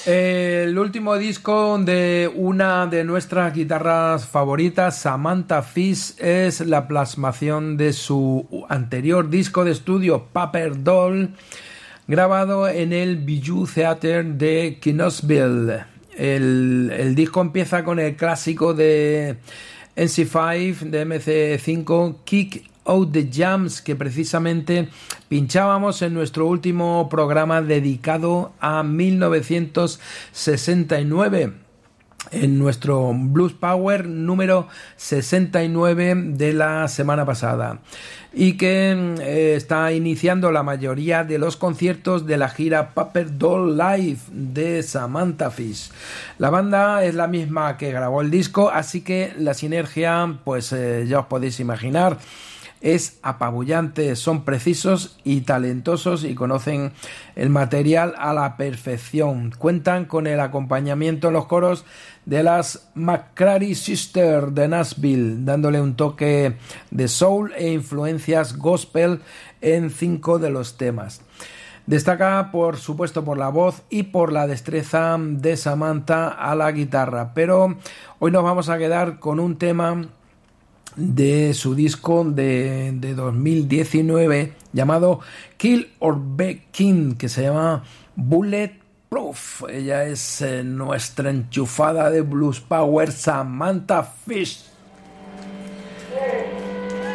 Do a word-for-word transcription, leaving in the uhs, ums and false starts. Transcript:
El último disco de una de nuestras guitarras favoritas, Samantha Fish, es la plasmación de su anterior disco de estudio, Paper Doll, grabado en el Bijou Theater de Knoxville. El, el disco empieza con el clásico de M C cinco, de M C cinco, Kick Out the Jams, que precisamente pinchábamos en nuestro último programa dedicado a mil novecientos sesenta y nueve, en nuestro Blues Power número sesenta y nueve de la semana pasada, y que eh, está iniciando la mayoría de los conciertos de la gira Paper Doll Live de Samantha Fish. La banda es la misma que grabó el disco, así que la sinergia, pues eh, ya os podéis imaginar, es apabullante. Son precisos y talentosos y conocen el material a la perfección. Cuentan con el acompañamiento en los coros de las McCrary Sisters de Nashville, dándole un toque de soul e influencias gospel en cinco de los temas. Destaca, por supuesto, por la voz y por la destreza de Samantha a la guitarra, pero hoy nos vamos a quedar con un tema de su disco de, de dos mil diecinueve llamado Kill or Be King, que se llama Bulletproof. Ella es eh, nuestra enchufada de Blues Power, Samantha Fish.